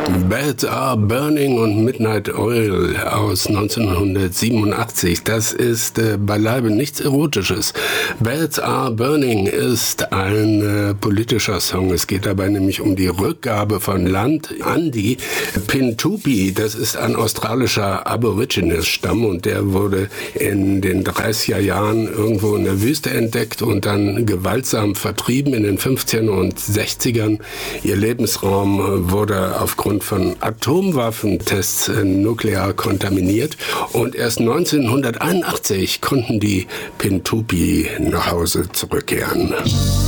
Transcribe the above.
Bells Are Burning und Midnight Oil aus 1987. Das ist beileibe nichts Erotisches. Bells Are Burning ist ein politischer Song. Es geht dabei nämlich um die Rückgabe von Land an die Pintupi. Das ist ein australischer Aborigines-Stamm und der wurde in den 30er Jahren irgendwo in der Wüste entdeckt und dann gewaltsam vertrieben in den 50ern und 60ern. Ihr Lebensraum wurde aufgrund von Atomwaffentests nuklear kontaminiert und erst 1981 konnten die Pintupi nach Hause zurückkehren.